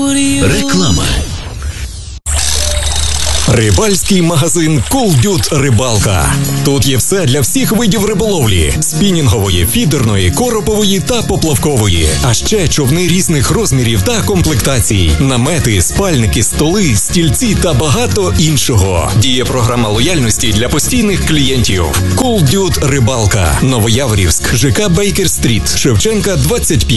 Реклама. Рибальський магазин «Колдют Рибалка». Тут є все для всіх видів риболовлі – спінінгової, фідерної, коропової та поплавкової. А ще човни різних розмірів та комплектацій, намети, спальники, столи, стільці та багато іншого. Діє програма лояльності для постійних клієнтів. «Колдют Рибалка». Новояворівськ, ЖК Бейкер-стріт, Шевченка, 25.